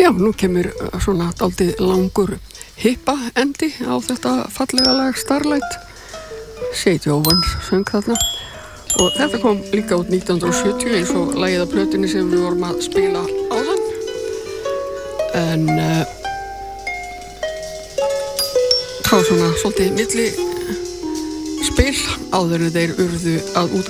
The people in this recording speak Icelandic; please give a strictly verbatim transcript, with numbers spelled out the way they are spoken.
Já, nú kemur svona dálítið langur hippa endi á þetta fallega lag Starlight. Sid Jóvans söng þarna. Og þetta kom líka út nítján hundruð og sjötíu eins og lagið af plötunni sem við vorum að spila áðan. En uh, þá svona svolítið milli spil áður en þeir urðu að út